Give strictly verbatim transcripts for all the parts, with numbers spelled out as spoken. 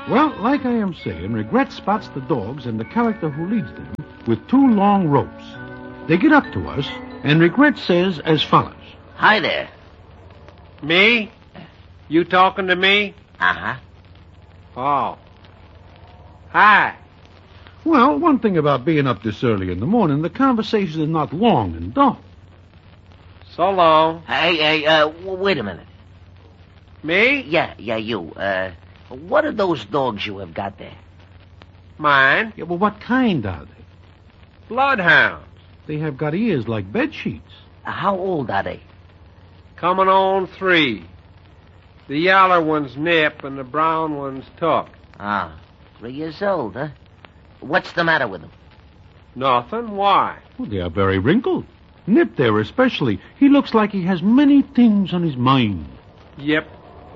Well, like I am saying, Regret spots the dogs and the character who leads them with two long ropes. They get up to us, and Regret says as follows. Hi there. Me? You talking to me? Uh-huh. Oh. Hi. Well, one thing about being up this early in the morning, the conversation is not long and dull. So long. Hey, hey, uh, w- wait a minute. Me? Yeah, yeah, you. Uh, what are those dogs you have got there? Mine? Yeah, well, what kind are they? Bloodhounds. They have got ears like bed sheets. Uh, how old are they? Coming on three. The yaller one's Nip and the brown one's Tuck. Ah, three years old, huh? What's the matter with them? Nothing. Why? Well, they are very wrinkled. Nip there especially. He looks like he has many things on his mind. Yep.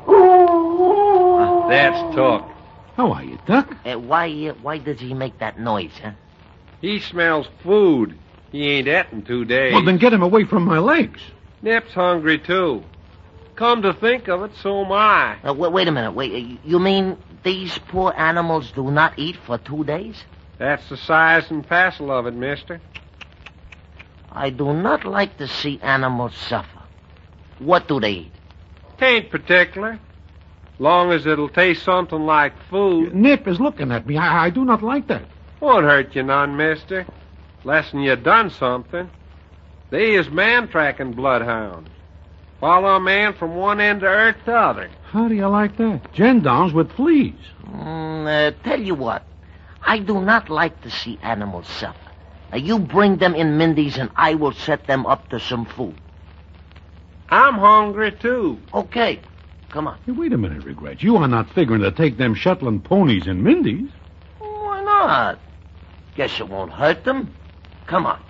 That's Tuck. How are you, Duck? Uh, why, uh, why does he make that noise, huh? He smells food. He ain't et in two days. Well, then get him away from my legs. Nip's hungry, too. Come to think of it, so am I. Uh, wait, wait a minute. Wait, uh, you mean these poor animals do not eat for two days? That's the size and parcel of it, mister. I do not like to see animals suffer. What do they eat? Tain't particular. Long as it'll taste something like food. Nip is looking at me. I, I do not like that. Won't hurt you none, mister. Less'n you done something. They is man-tracking bloodhounds. Follow a man from one end of earth to other. How do you like that? Gendarmes with fleas. Mm, uh, tell you what. I do not like to see animals suffer. Now, you bring them in Mindy's and I will set them up to some food. I'm hungry, too. Okay. Come on. Hey, wait a minute, Regret. You are not figuring to take them Shetland ponies in Mindy's. Why not? Guess it won't hurt them. Come on.